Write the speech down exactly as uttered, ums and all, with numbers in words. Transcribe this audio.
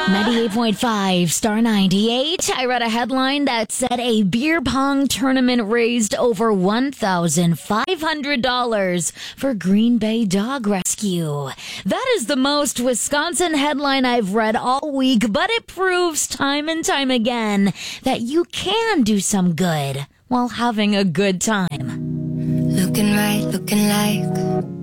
ninety-eight point five, Star ninety-eight. I read a headline that said a beer pong tournament raised over one thousand five hundred dollars for Green Bay Dog Rescue. That is the most Wisconsin headline I've read all week, but it proves time and time again that you can do some good while having a good time. Looking right, looking like